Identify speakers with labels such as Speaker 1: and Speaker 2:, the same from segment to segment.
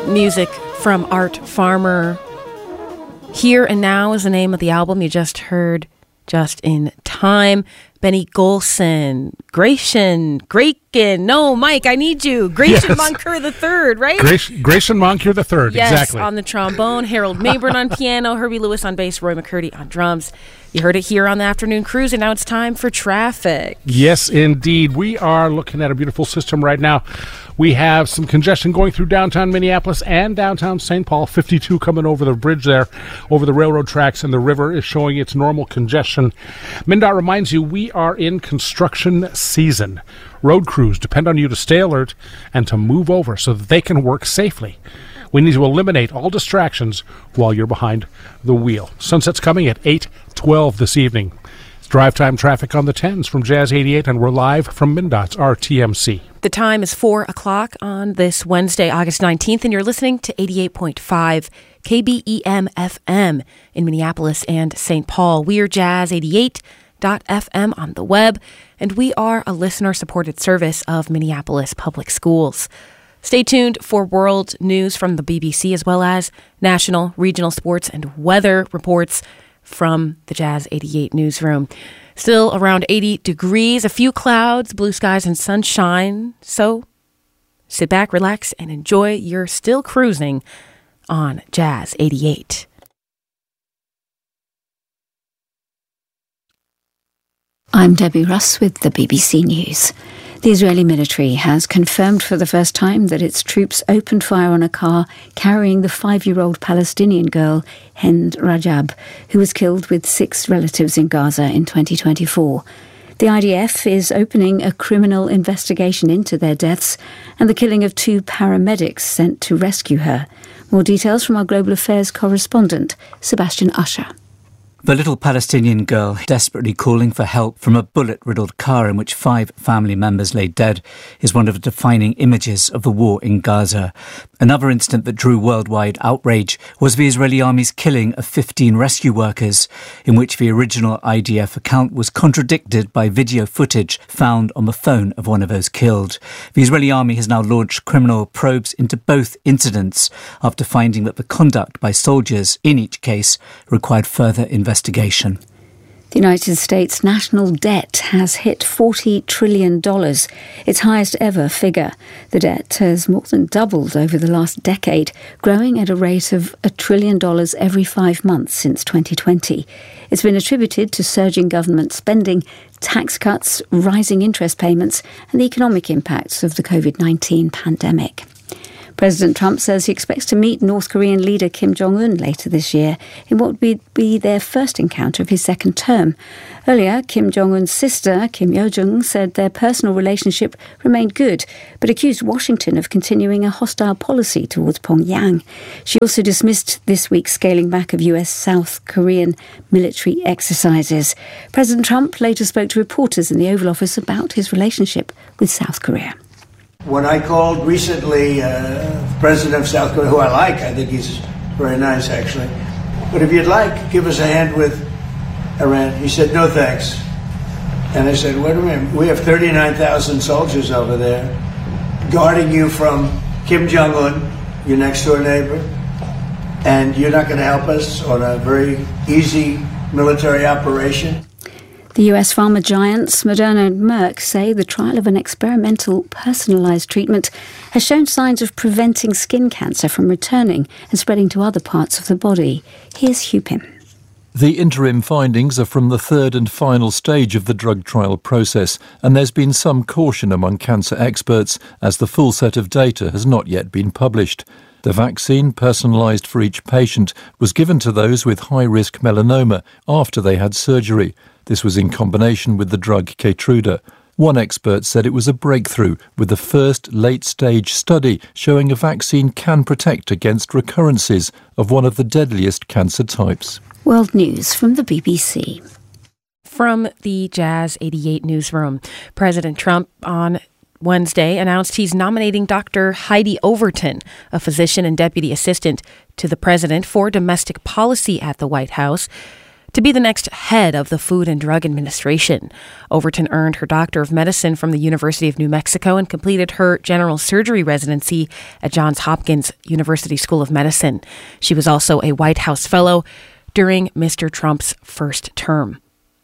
Speaker 1: Music from Art Farmer. Here and Now is the name of the album you just heard. Just in Time. Benny Golson, Mike, I need you. Gratian Moncur III, right?
Speaker 2: Gratian Moncur III,
Speaker 1: yes,
Speaker 2: exactly.
Speaker 1: On the trombone, Harold Mayburn on piano, Herbie Lewis on bass, Roy McCurdy on drums. You heard it here on the Afternoon Cruise, and now it's time for traffic.
Speaker 2: Yes, indeed. We are looking at a beautiful system right now. We have some congestion going through downtown Minneapolis and downtown St. Paul. 52 coming over the bridge there, over the railroad tracks, and the river is showing its normal congestion. MnDOT reminds you we are in construction season. Road crews depend on you to stay alert and to move over so that they can work safely. We need to eliminate all distractions while you're behind the wheel. Sunset's coming at 8:12 this evening. It's drive time traffic on the 10s from Jazz 88, and we're live from MnDOT's RTMC.
Speaker 1: The time is 4 o'clock on this Wednesday, August 19th, and you're listening to 88.5 KBEM FM in Minneapolis and St. Paul. We're Jazz 88.fm on the web, and we are a listener-supported service of Minneapolis Public Schools. Stay tuned for world news from the BBC, as well as national, regional sports, and weather reports from the Jazz 88 newsroom. Still around 80 degrees, a few clouds, blue skies, and sunshine. So sit back, relax, and enjoy your still cruising on Jazz 88.
Speaker 3: I'm Debbie Russ with the BBC News. The Israeli military has confirmed for the first time that its troops opened fire on a car carrying the 5-year-old Palestinian girl, Hind Rajab, who was killed with 6 relatives in Gaza in 2024. The IDF is opening a criminal investigation into their deaths and the killing of 2 paramedics sent to rescue her. More details from our Global Affairs correspondent, Sebastian Usher.
Speaker 4: The little Palestinian girl desperately calling for help from a bullet-riddled car in which 5 family members lay dead is one of the defining images of the war in Gaza. Another incident that drew worldwide outrage was the Israeli army's killing of 15 rescue workers, in which the original IDF account was contradicted by video footage found on the phone of one of those killed. The Israeli army has now launched criminal probes into both incidents after finding that the conduct by soldiers in each case required further investigation.
Speaker 3: The United States national debt has hit $40 trillion, its highest ever figure. The debt has more than doubled over the last decade, growing at a rate of $1 trillion every 5 months since 2020. It's been attributed to surging government spending, tax cuts, rising interest payments, and the economic impacts of the COVID-19 pandemic. President Trump says he expects to meet North Korean leader Kim Jong-un later this year in what would be their first encounter of his second term. Earlier, Kim Jong-un's sister, Kim Yo-jong, said their personal relationship remained good, but accused Washington of continuing a hostile policy towards Pyongyang. She also dismissed this week's scaling back of US-South Korean military exercises. President Trump later spoke to reporters in the Oval Office about his relationship with South Korea.
Speaker 5: When I called recently, the president of South Korea, who I like, I think he's very nice actually, but if you'd like, give us a hand with Iran. He said, no thanks. And I said, wait a minute, we have 39,000 soldiers over there guarding you from Kim Jong-un, your next door neighbor, and you're not going to help us on a very easy military operation?
Speaker 3: The US pharma giants Moderna and Merck say the trial of an experimental personalised treatment has shown signs of preventing skin cancer from returning and spreading to other parts of the body. Here's Hugh Pym.
Speaker 6: The interim findings are from the 3rd and final stage of the drug trial process, and there's been some caution among cancer experts as the full set of data has not yet been published. The vaccine, personalised for each patient, was given to those with high-risk melanoma after they had surgery. This was in combination with the drug Keytruda. One expert said it was a breakthrough, with the first late-stage study showing a vaccine can protect against recurrences of one of the deadliest cancer types.
Speaker 3: World News from the BBC.
Speaker 1: From the Jazz 88 newsroom, President Trump on Wednesday announced he's nominating Dr. Heidi Overton, a physician and deputy assistant to the president, for domestic policy at the White House. to be the next head of the Food and Drug Administration. Overton earned her Doctor of Medicine from the University of New Mexico and completed her general surgery residency at Johns Hopkins University School of Medicine. She was also a White House Fellow during Mr. Trump's first term.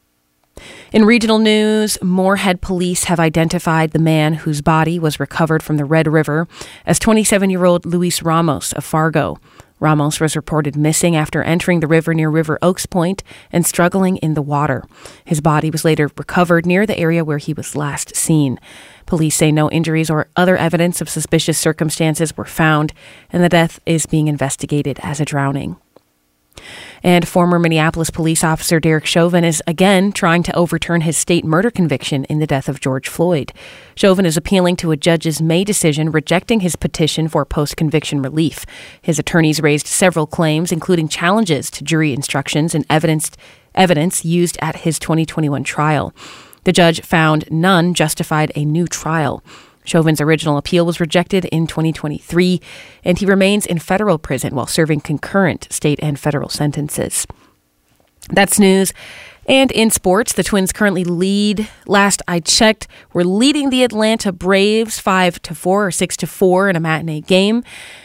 Speaker 1: In regional news, Moorhead police have identified the man whose body was recovered from the Red River as 27-year-old Luis Ramos of Fargo. Ramos was reported missing after entering the river near River Oaks Point and struggling in the water. His body was later recovered near the area where he was last seen. Police say no injuries or other evidence of suspicious circumstances were found, and the death is being investigated as a drowning. And former Minneapolis police officer Derek Chauvin is again trying to overturn his state murder conviction in the death of George Floyd. Chauvin is appealing to a judge's May decision rejecting his petition for post-conviction relief. His attorneys raised several claims, including challenges to jury instructions and evidence used at his 2021 trial. The judge found none justified a new trial. Chauvin's original appeal was rejected in 2023, and he remains in federal prison while serving concurrent state and federal sentences. That's news. And in sports, the Twins currently lead. Last I checked, we're leading the Atlanta Braves 5-4 or 6-4 in a matinee game.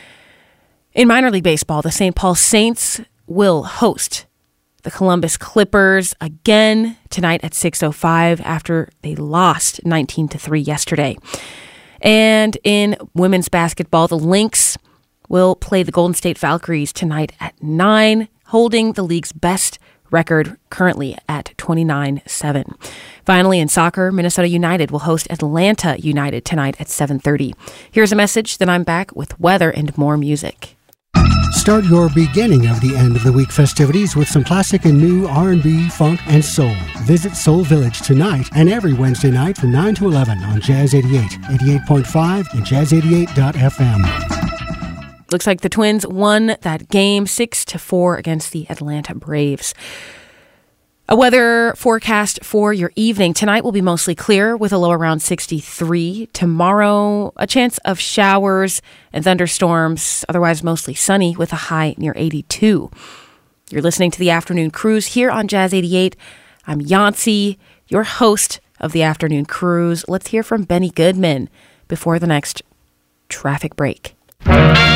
Speaker 1: In minor league baseball, the St. Paul Saints will host the Columbus Clippers again tonight at 6:05 after they lost 19-3 yesterday. And in women's basketball, the Lynx will play the Golden State Valkyries tonight at 9, holding the league's best record currently at 29-7. Finally, in soccer, Minnesota United will host Atlanta United tonight at 7:30. Here's a message, then I'm back with weather and more music.
Speaker 7: Start your beginning of the end of the week festivities with some classic and new R&B, funk, and soul. Visit Soul Village tonight and every Wednesday night from 9 to 11 on Jazz 88, 88.5, and Jazz88.fm.
Speaker 1: Looks like the Twins won that game 6-4 against the Atlanta Braves. A weather forecast for your evening. Tonight will be mostly clear with a low around 63. Tomorrow, a chance of showers and thunderstorms, otherwise mostly sunny with a high near 82. You're listening to the Afternoon Cruise here on Jazz 88. I'm Yancey, your host of the Afternoon Cruise. Let's hear from Benny Goodman before the next traffic break.